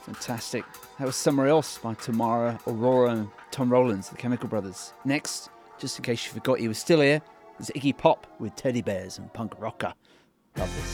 Fantastic. That was Somewhere Else by Tamara, Aurora and Tom Rowlands, the Chemical Brothers. Next, just in case you forgot he was still here, is Iggy Pop with Teddy Bears and Punk Rocker. Love this.